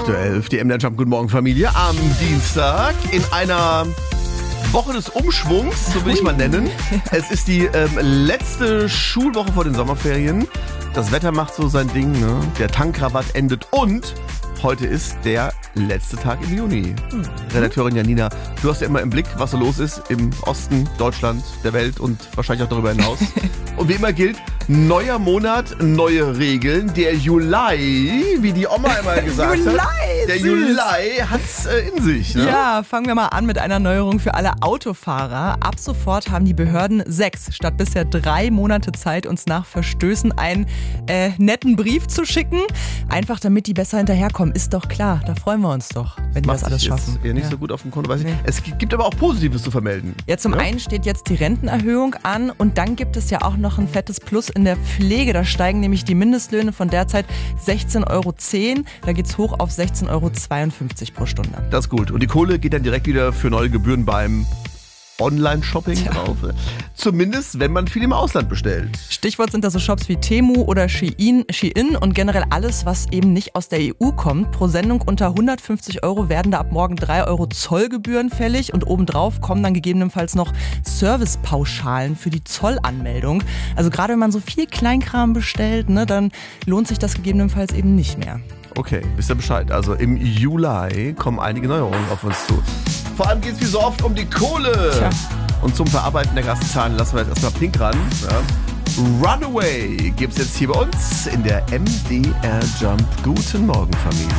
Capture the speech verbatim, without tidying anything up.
acht Uhr elf, die M D R Jump. Guten Morgen, Familie. Am Dienstag in einer Woche des Umschwungs, so will ich mal nennen. Es ist die ähm, letzte Schulwoche vor den Sommerferien. Das Wetter macht so sein Ding, ne? Der Tankrabatt endet und heute ist der letzte Tag im Juni. Mhm. Redakteurin Janina, du hast ja immer im Blick, was so los ist im Osten Deutschland, der Welt und wahrscheinlich auch darüber hinaus. Und wie immer gilt, neuer Monat, neue Regeln. Der Juli, wie die Oma immer gesagt Juli, hat, der süß. Juli hat's äh, in sich. Ne? Ja, fangen wir mal an mit einer Neuerung für alle Autofahrer. Ab sofort haben die Behörden sechs statt bisher drei Monate Zeit, uns nach Verstößen einen äh, netten Brief zu schicken. Einfach damit die besser hinterherkommen, ist doch klar. Da freuen wir uns doch, wenn die Macht das alles sich schaffen. Jetzt eher nicht ja. so gut auf dem Konto, weiß ich. Nee. Es gibt aber auch Positives zu vermelden. Ja, zum ja? einen steht jetzt die Rentenerhöhung an und dann gibt es ja auch noch ein fettes Plus in der Pflege. Da steigen nämlich die Mindestlöhne von derzeit sechzehn Euro zehn. Da geht's hoch auf sechzehn Euro zweiundfünfzig pro Stunde. Das ist gut. Und die Kohle geht dann direkt wieder für neue Gebühren beim Online-Shopping Tja. drauf. Zumindest, wenn man viel im Ausland bestellt. Stichwort sind da so Shops wie Temu oder Shein, Shein und generell alles, was eben nicht aus der E U kommt. Pro Sendung unter hundertfünfzig Euro werden da ab morgen drei Euro Zollgebühren fällig und obendrauf kommen dann gegebenenfalls noch Servicepauschalen für die Zollanmeldung. Also gerade wenn man so viel Kleinkram bestellt, ne, dann lohnt sich das gegebenenfalls eben nicht mehr. Okay, wisst ihr Bescheid. Also im Juli kommen einige Neuerungen auf uns zu. Vor allem geht es wie so oft um die Kohle. Tja. Und zum Verarbeiten der Gassenzahlen lassen wir jetzt erstmal Pink ran. Ja. Runaway gibt es jetzt hier bei uns in der M D R Jump. Guten Morgen, Familie.